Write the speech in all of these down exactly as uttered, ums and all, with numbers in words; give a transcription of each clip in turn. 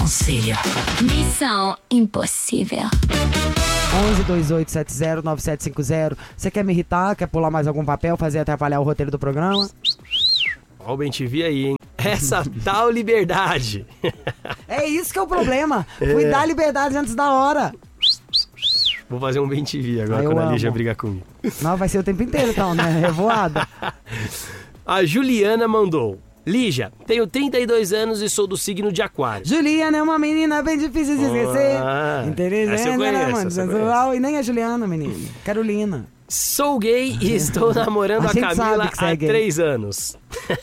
Conselho. Missão impossível. onze dois oito sete zero nove sete cinco zero. Você quer me irritar? Quer pular mais algum papel? Fazer atrapalhar o roteiro do programa? Ó o Ben T V aí, hein? Essa tal liberdade. É isso que é o problema. Fui dar liberdade antes da hora. Vou fazer um Ben T V agora Ah, eu quando a amo. Lígia brigar comigo. Não, vai ser o tempo inteiro então, né? Revoada. A Juliana mandou: Lígia, tenho trinta e dois anos e sou do signo de Aquário. Juliana é uma menina bem difícil de esquecer. Ah, Inteligente, essa eu conheço, né, mano? essa eu Sensual. E nem é Juliana, menino. Carolina. Sou gay e estou namorando A a, gente Camila sabe que você há é gay. três anos.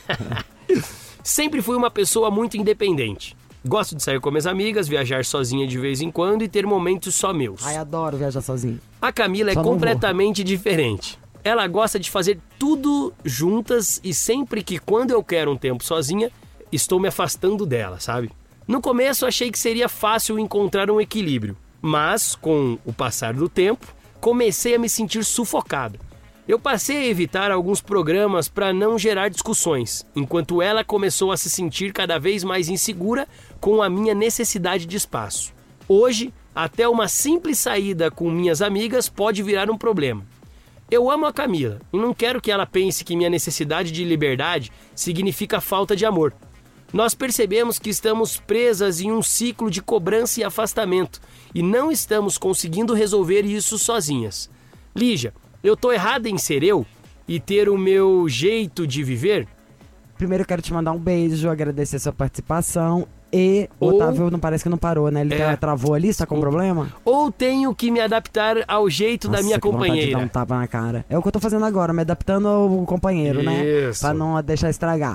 Sempre fui uma pessoa muito independente. Gosto de sair com minhas amigas, viajar sozinha de vez em quando e ter momentos só meus. Ai, adoro viajar sozinho. A Camila é Só não completamente diferente. Ela gosta de fazer tudo juntas e sempre que quando eu quero um tempo sozinha, estou me afastando dela, sabe? No começo achei que seria fácil encontrar um equilíbrio, mas com o passar do tempo, comecei a me sentir sufocado. Eu passei a evitar alguns programas para não gerar discussões, enquanto ela começou a se sentir cada vez mais insegura com a minha necessidade de espaço. Hoje, até uma simples saída com minhas amigas pode virar um problema. Eu amo a Camila e não quero que ela pense que minha necessidade de liberdade significa falta de amor. Nós percebemos que estamos presas em um ciclo de cobrança e afastamento e não estamos conseguindo resolver isso sozinhas. Lígia, eu tô errada em ser eu e ter o meu jeito de viver? Primeiro eu quero te mandar um beijo, agradecer a sua participação. E o Ou- Otávio não parece que não parou, né? Ele É. travou ali, está com Ou- problema? Ou tenho que me adaptar ao jeito da Nossa, minha que vontade de companheira? dar um tapa na cara. É o que eu tô fazendo agora, me adaptando ao companheiro, né? Isso. Pra não deixar estragar.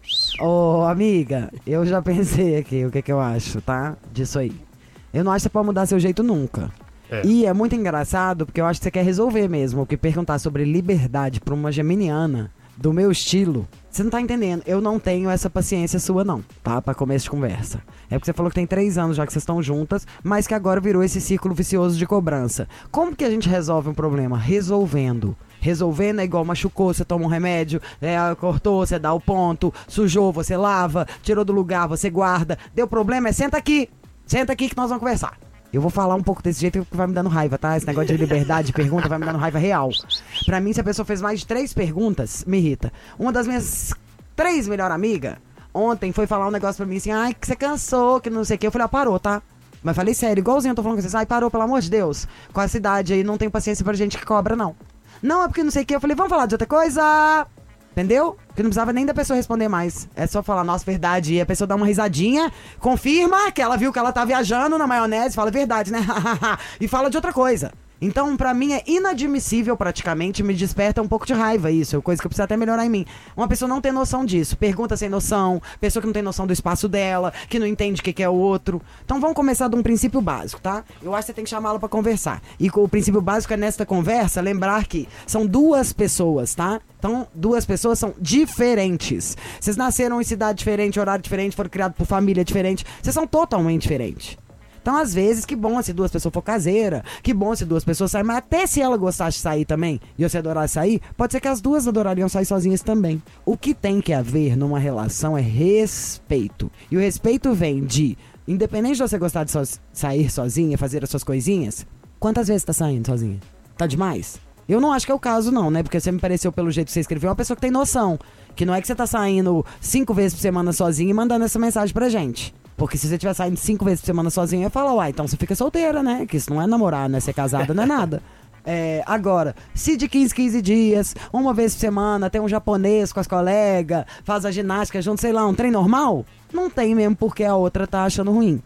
Ô, amiga, eu já pensei aqui o que que eu acho, tá? Disso aí. Eu não acho que você pode mudar seu jeito nunca. É. E é muito engraçado, porque eu acho que você quer resolver mesmo. Porque perguntar sobre liberdade pra uma geminiana do meu estilo, você não tá entendendo. Eu não tenho essa paciência sua, não, tá? Pra começo de conversa. É porque você falou que tem três anos já que vocês estão juntas, mas que agora virou esse ciclo vicioso de cobrança. Como que a gente resolve um problema? Resolvendo. Resolvendo é igual machucou, você toma um remédio, é, cortou, você dá o ponto, sujou, você lava, tirou do lugar, você guarda. Deu problema, é senta aqui. Senta aqui que nós vamos conversar. Eu vou falar um pouco desse jeito que vai me dando raiva, tá? Esse negócio de liberdade de pergunta vai me dando raiva real. Pra mim, se a pessoa fez mais de três perguntas, me irrita. Uma das minhas três melhores amigas, ontem foi falar um negócio pra mim assim, ai, que você cansou, que não sei o que. Eu falei, ah, parou, tá? Mas falei sério, igualzinho eu tô falando com vocês, ai, parou, pelo amor de Deus. Com essa idade aí, não tem paciência pra gente que cobra, não. Não, é porque não sei o que. Eu falei, vamos falar de outra coisa. Entendeu? Porque não precisava nem da pessoa responder mais. É só falar, nossa, verdade. E a pessoa dá uma risadinha, confirma que ela viu que ela tá viajando na maionese, fala verdade, né? E fala de outra coisa. Então, pra mim, é inadmissível praticamente, me desperta um pouco de raiva isso, é coisa que eu preciso até melhorar em mim. Uma pessoa não tem noção disso, pergunta sem noção, pessoa que não tem noção do espaço dela, que não entende o que que é o outro. Então vamos começar de um princípio básico, tá? Eu acho que você tem que chamá-la pra conversar. E o princípio básico é nesta conversa, lembrar que são duas pessoas, tá? Então, duas pessoas são diferentes. Vocês nasceram em cidade diferente, horário diferente, foram criados por família diferente, vocês são totalmente diferentes. Então, às vezes, que bom se duas pessoas for caseira, que bom se duas pessoas saírem, mas até se ela gostasse de sair também, e você adorasse sair, pode ser que as duas adorariam sair sozinhas também. O que tem que haver numa relação é respeito. E o respeito vem de, independente de você gostar de so- sair sozinha, fazer as suas coisinhas, quantas vezes tá saindo sozinha? Tá demais? Eu não acho que é o caso não, né? Porque você me pareceu, pelo jeito que você escreveu, uma pessoa que tem noção. Que não é que você tá saindo cinco vezes por semana sozinha e mandando essa mensagem pra gente. Porque se você estiver saindo cinco vezes por semana sozinha, eu ia falar, uai, então você fica solteira, né? Que isso não é namorar, não é ser casada, não é nada. É, agora, se de quinze, quinze dias, uma vez por semana, tem um japonês com as colegas, faz a ginástica junto, sei lá, um trem normal, não tem mesmo porque a outra tá achando ruim.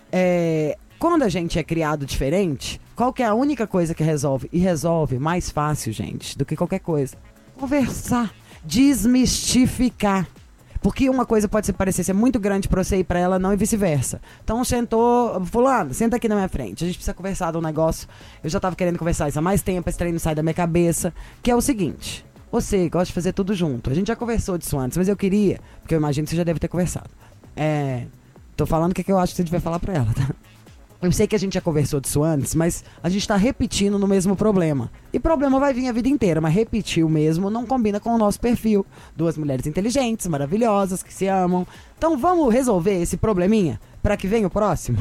É, quando a gente é criado diferente, qual que é a única coisa que resolve? E resolve mais fácil, gente, do que qualquer coisa. Conversar, desmistificar. Porque uma coisa pode ser, parecer ser muito grande pra você e pra ela não, e vice-versa. Então sentou, fulano, senta aqui na minha frente, a gente precisa conversar de um negócio. Eu já tava querendo conversar isso há mais tempo, esse trem não sai da minha cabeça. Que é o seguinte, você gosta de fazer tudo junto. A gente já conversou disso antes, mas eu queria, porque eu imagino que você já deve ter conversado. É, tô falando o que, que eu acho que você devia falar pra ela, tá? Eu sei que a gente já conversou disso antes, mas a gente tá repetindo no mesmo problema. E problema vai vir a vida inteira, mas repetir o mesmo não combina com o nosso perfil. Duas mulheres inteligentes, maravilhosas, que se amam. Então vamos resolver esse probleminha para que venha o próximo?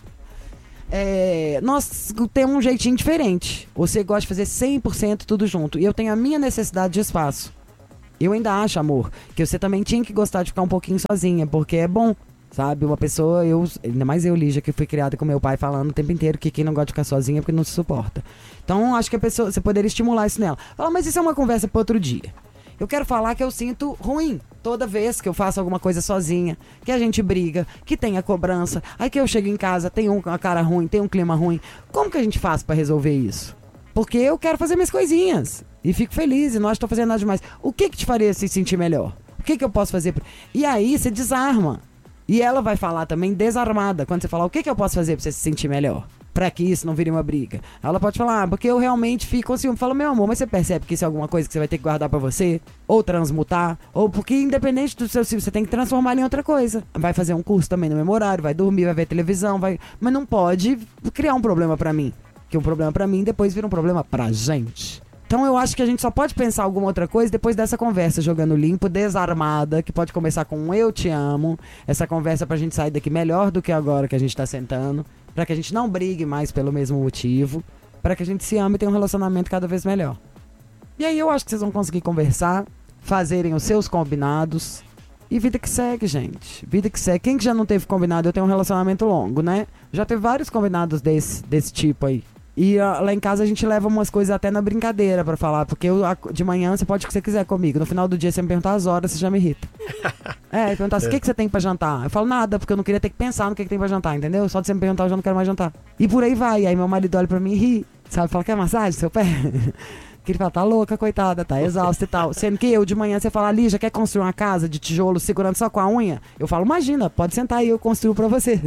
É, nós temos um jeitinho diferente. Você gosta de fazer cem por cento tudo junto. E eu tenho a minha necessidade de espaço. Eu ainda acho, amor, que você também tinha que gostar de ficar um pouquinho sozinha, porque é bom. Sabe, uma pessoa, eu, ainda mais eu, Lígia, que fui criada com meu pai falando o tempo inteiro que quem não gosta de ficar sozinha é porque não se suporta. Então, acho que a pessoa, você poderia estimular isso nela. Fala, mas isso é uma conversa para outro dia. Eu quero falar que eu sinto ruim toda vez que eu faço alguma coisa sozinha, que a gente briga, que tem a cobrança, aí que eu chego em casa, tem uma cara ruim, tem um clima ruim. Como que a gente faz para resolver isso? Porque eu quero fazer minhas coisinhas e fico feliz e não estou fazendo nada demais. O que que te faria se sentir melhor? O que que eu posso fazer? E aí você desarma. E ela vai falar também desarmada, quando você falar o que, que eu posso fazer pra você se sentir melhor, pra que isso não vire uma briga. Ela pode falar, ah, porque eu realmente fico assim, eu falo, meu amor, mas você percebe que isso é alguma coisa que você vai ter que guardar pra você? Ou transmutar? Ou porque independente do seu ciclo, você tem que transformar em outra coisa. Vai fazer um curso também no mesmo horário, vai dormir, vai ver televisão, vai... mas não pode criar um problema pra mim. Que um problema pra mim depois vira um problema pra gente. Então eu acho que a gente só pode pensar alguma outra coisa depois dessa conversa jogando limpo, desarmada, que pode começar com um eu te amo, essa conversa pra gente sair daqui melhor do que agora que a gente tá sentando, pra que a gente não brigue mais pelo mesmo motivo, pra que a gente se ame e tenha um relacionamento cada vez melhor. E aí eu acho que vocês vão conseguir conversar, fazerem os seus combinados e vida que segue, gente. Vida que segue. Quem que já não teve combinado? Eu tenho um relacionamento longo, né? Já teve vários combinados desse, desse tipo aí. E uh, lá em casa a gente leva umas coisas até na brincadeira pra falar. Porque eu, a, de manhã você pode o que você quiser comigo. No final do dia você me perguntar as horas, você já me irrita. É, perguntar assim, o que, que você tem pra jantar? Eu falo nada, porque eu não queria ter que pensar no que, que tem pra jantar, entendeu? Só de você me perguntar eu já não quero mais jantar. E por aí vai. E aí meu marido olha pra mim e ri. Sabe, fala, quer massagem seu pé? Que ele fala, tá louca, coitada, tá exausta e tal. Sendo que eu de manhã você fala, Lígia, quer construir uma casa de tijolo segurando só com a unha? Eu falo, imagina, pode sentar aí, eu construo pra você.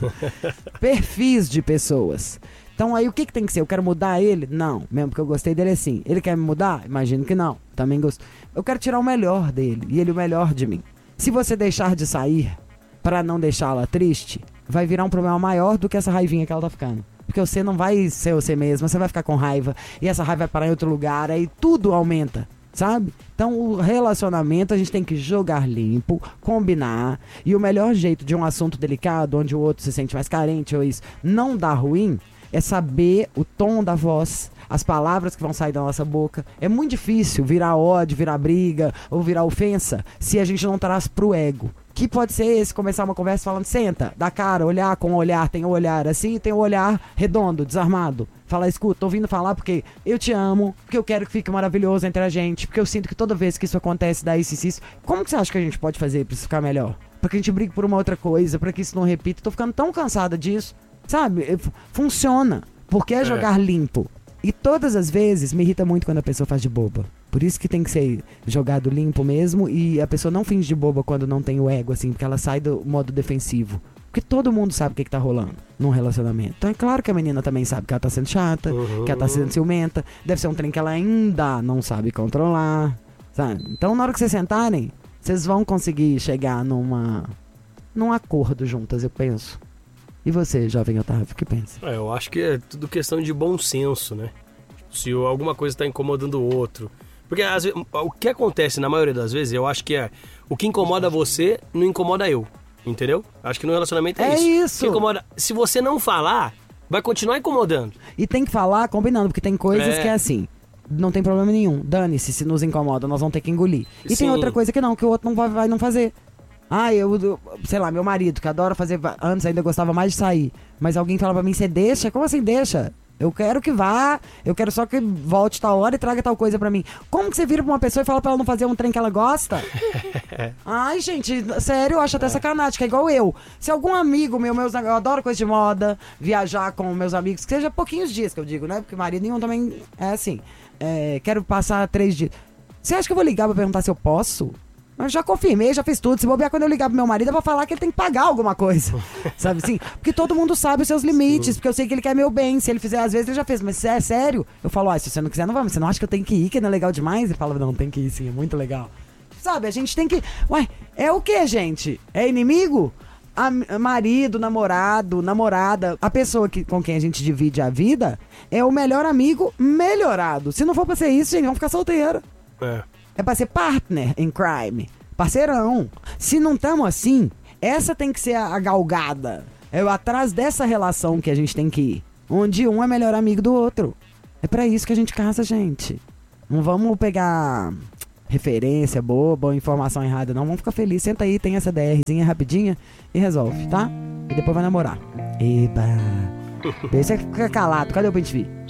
Perfis de pessoas. Então aí o que que tem que ser? Eu quero mudar ele? Não, mesmo porque eu gostei dele assim. Ele quer me mudar? Imagino que não, também gosto. Eu quero tirar o melhor dele e ele o melhor de mim. Se você deixar de sair pra não deixá-la triste, vai virar um problema maior do que essa raivinha que ela tá ficando. Porque você não vai ser você mesma, você vai ficar com raiva e essa raiva vai parar em outro lugar, aí tudo aumenta, sabe? Então o relacionamento a gente tem que jogar limpo, combinar, e o melhor jeito de um assunto delicado, onde o outro se sente mais carente ou isso, não dá ruim, é saber o tom da voz, as palavras que vão sair da nossa boca. É muito difícil virar ódio, virar briga ou virar ofensa se a gente não traz pro ego. Que pode ser esse, começar uma conversa falando, senta, dá cara, olhar com o olhar, tem o olhar assim, tem o olhar redondo, desarmado. Fala, escuta, tô ouvindo falar porque eu te amo, porque eu quero que fique maravilhoso entre a gente, porque eu sinto que toda vez que isso acontece, dá isso e isso. Como que você acha que a gente pode fazer pra isso ficar melhor? Pra que a gente brigue por uma outra coisa, pra que isso não repita. Tô ficando tão cansada disso. Sabe, funciona, porque é jogar é. limpo. E todas as vezes me irrita muito quando a pessoa faz de boba. Por isso que tem que ser jogado limpo mesmo. E a pessoa não finge de boba quando não tem o ego, assim, porque ela sai do modo defensivo. Porque todo mundo sabe o que, que tá rolando num relacionamento. Então é claro que a menina também sabe que ela tá sendo chata, uhum. que ela tá sendo ciumenta. Deve ser um trem que ela ainda não sabe controlar, sabe? Então na hora que vocês sentarem, vocês vão conseguir chegar numa num acordo juntas, eu penso. E você, jovem Otávio, o que pensa? É, eu acho que é tudo questão de bom senso, né? Se alguma coisa está incomodando o outro. Porque às vezes, o que acontece na maioria das vezes, eu acho que é o que incomoda você não incomoda eu. Entendeu? Acho que no relacionamento é, é isso. isso. Que incomoda, se você não falar, vai continuar incomodando. E tem que falar combinando, porque tem coisas é. que é assim. Não tem problema nenhum. Dane-se, se nos incomoda, nós vamos ter que engolir. E Sim. tem outra coisa que não, que o outro não vai, vai não fazer. Ah, eu, eu, sei lá, meu marido, que adora fazer, antes ainda gostava mais de sair, mas alguém fala pra mim, você deixa? Como assim deixa? Eu quero que vá, eu quero só que volte tal hora e traga tal coisa pra mim. Como que você vira pra uma pessoa e fala pra ela não fazer um trem que ela gosta? Ai, gente, sério, eu acho até sacanagem, que é igual eu. Se algum amigo meu, meus, eu adoro coisa de moda, viajar com meus amigos, que seja pouquinhos dias que eu digo, né? Porque marido nenhum também é assim, é, quero passar três dias. Você acha que eu vou ligar pra perguntar se eu posso? Eu já confirmei, já fiz tudo. Se bobear, quando eu ligar pro meu marido é pra falar que ele tem que pagar alguma coisa. Sabe assim? Porque todo mundo sabe os seus limites. Sim. Porque eu sei que ele quer meu bem. Se ele fizer, às vezes ele já fez. Mas se é sério, eu falo, ó, se você não quiser, não vamos. Você não acha que eu tenho que ir, que não é legal demais? Ele fala, não, tem que ir sim, é muito legal. Sabe, a gente tem que... Ué, é o que, gente? É inimigo? a, marido, namorado, namorada, a pessoa que, com quem a gente divide a vida é o melhor amigo melhorado. Se não for pra ser isso, gente, vamos ficar solteiro. É. É pra ser partner in crime. Parceirão. Se não tamo assim, essa tem que ser a, a galgada. É atrás dessa relação que a gente tem que ir. Onde um é melhor amigo do outro. É pra isso que a gente casa, gente. Não vamos pegar referência boba ou informação errada, não. Vamos ficar felizes. Senta aí, tem essa DRzinha rapidinha e resolve, tá? E depois vai namorar. Eba. Pensa que fica calado. Cadê o pente?